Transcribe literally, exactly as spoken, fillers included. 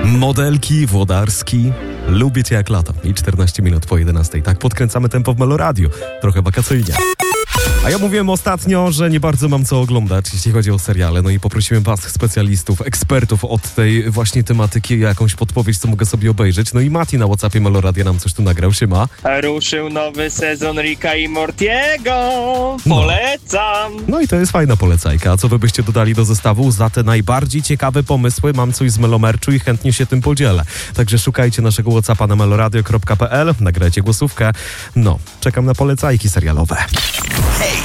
Modelki, Włodarski, lubię cię jak lato. I czternaście minut po jedenastej. Tak podkręcamy tempo w Meloradiu. Trochę wakacyjnie. A ja mówiłem ostatnio, że nie bardzo mam co oglądać, jeśli chodzi o seriale. No i poprosiłem was, specjalistów, ekspertów od tej właśnie tematyki, jakąś podpowiedź, co mogę sobie obejrzeć. No i Mati na WhatsAppie Meloradia nam coś tu nagrał. Siema. Ruszył nowy sezon Ricka i Mortiego. Polecam. No. no i to jest fajna polecajka. A co wy byście dodali do zestawu? Za te najbardziej ciekawe pomysły mam coś z Melomerczu i chętnie się tym podzielę. Także szukajcie naszego WhatsAppa na meloradio kropka p l, nagrajcie głosówkę. No, czekam na polecajki serialowe. Hej,